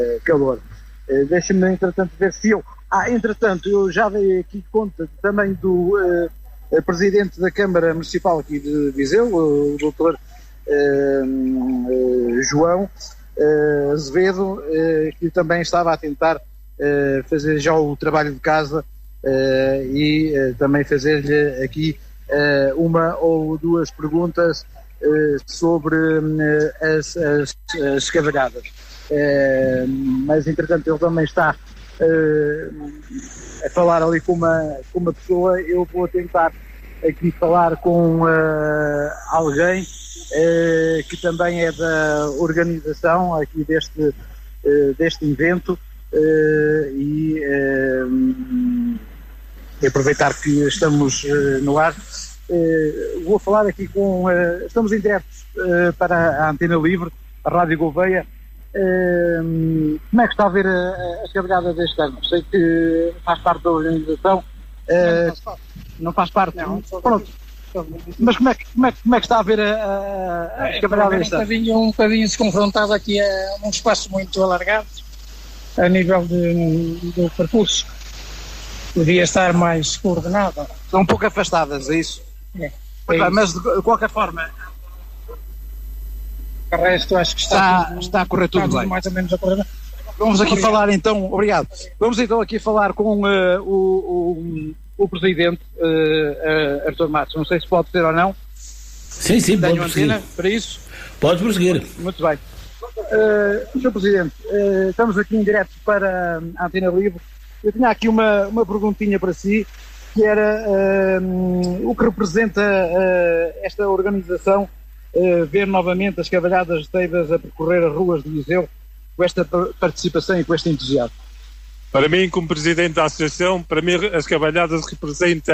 calor. Deixa-me, entretanto, ver se eu... entretanto, eu já dei aqui conta também do presidente da Câmara Municipal aqui de Viseu, o doutor João Azevedo, que também estava a tentar fazer já o trabalho de casa e também fazer-lhe aqui uma ou duas perguntas sobre as cavalhadas. Mas entretanto ele também está a falar ali com uma pessoa. Eu vou tentar aqui falar com alguém que também é da organização aqui deste evento e aproveitar que estamos no ar. Vou falar aqui com... estamos em direto para a Antena Livre, a Rádio Gouveia. Como é que está a ver as cavalhadas deste ano? Sei que faz parte da organização. Não faz parte? Não. Pronto. Mas como é que está a ver as cavalhadas deste ano? Um bocadinho se confrontado aqui a um espaço muito alargado a nível do percurso. Podia estar mais coordenado. Estão um pouco afastadas, é isso? Mas de qualquer forma... O resto acho que está a correr tudo bem. Mais ou menos a correr. Vamos aqui falar então, obrigado. Vamos então aqui falar com o presidente Artur Matos. Não sei se pode ser ou não. Sim, pode prosseguir. Para isso? Pode prosseguir. Muito bem. Sr. Presidente, estamos aqui em direto para a Antena Livre. Eu tinha aqui uma perguntinha para si, que era o que representa esta organização ver novamente as cavalhadas de Teiras a percorrer as ruas de Viseu com esta participação e com este entusiasmo. Para mim, como Presidente da Associação, para mim as cavalhadas representam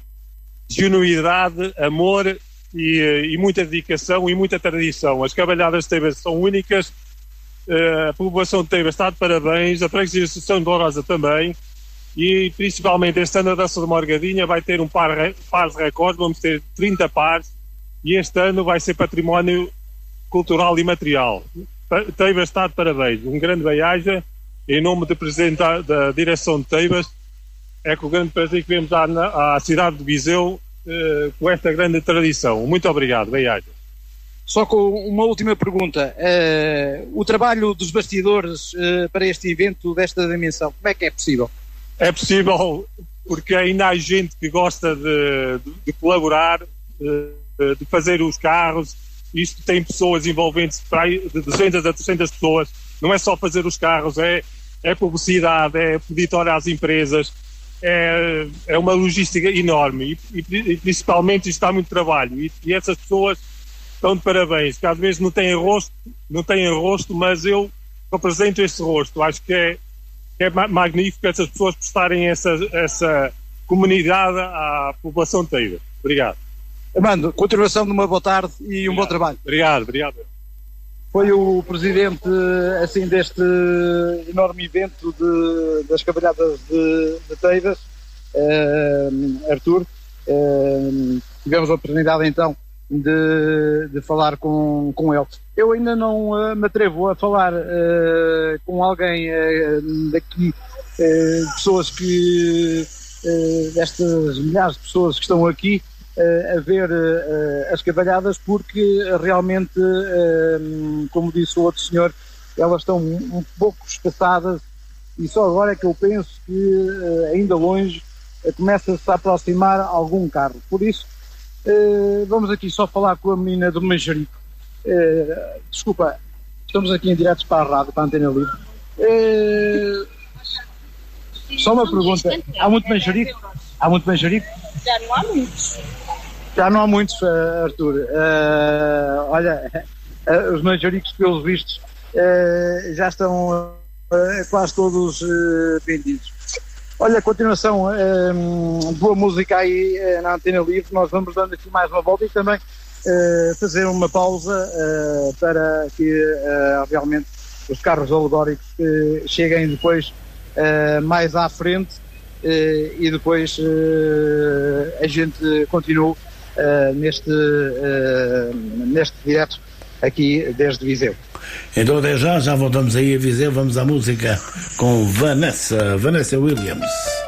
genuidade, amor e muita dedicação e muita tradição. As cavalhadas de Teiras são únicas, a população de Teiras está de parabéns, a Freguesia de Associação de Lourosa também, e principalmente este ano a Dança de Morgadinha vai ter um par de recordes, vamos ter 30 pares, e este ano vai ser património cultural e material. Teiras está de parabéns. Um grande bem-aja. Em nome do Presidente da Direção de Teiras, é com grande prazer que vemos à cidade de Viseu com esta grande tradição. Muito obrigado, bem-aja. Só com uma última pergunta. O trabalho dos bastidores para este evento desta dimensão, como é que é possível? É possível porque ainda há gente que gosta de colaborar, de fazer os carros. Isto tem pessoas envolventes de 200 a 300 pessoas. Não é só fazer os carros, é publicidade, é peditória às empresas, é uma logística enorme e principalmente isto dá muito trabalho e essas pessoas estão de parabéns, que às vezes não têm rosto, mas eu represento esse rosto. Acho que é magnífico essas pessoas prestarem essa comunidade à população inteira. Obrigado. Armando, continuação de uma boa tarde e um bom trabalho. Obrigado. Foi o presidente assim, deste enorme evento das cavalhadas de Teiras, Artur. Tivemos a oportunidade então de falar com ele. Eu ainda não me atrevo a falar com alguém daqui, pessoas que, destas milhares de pessoas que estão aqui, a ver as cavalhadas, porque realmente, como disse o outro senhor, elas estão um pouco espaçadas e só agora é que eu penso que ainda longe começa-se a aproximar algum carro. Por isso, vamos aqui só falar com a menina do Manjerico. Desculpa, estamos aqui em direto para a rádio, para a Antena Livre. Só uma pergunta, há muito Manjerico? Já não há muitos. Já não há muitos, Artur. Olha, os manjericos, pelos vistos, já estão quase todos vendidos. Olha, a continuação, boa música aí na Antena Livre. Nós vamos dando aqui mais uma volta e também fazer uma pausa para que realmente os carros alegóricos cheguem depois mais à frente e depois a gente continua neste direto aqui desde Viseu. Então até já voltamos aí a Viseu, vamos à música com Vanessa Williams.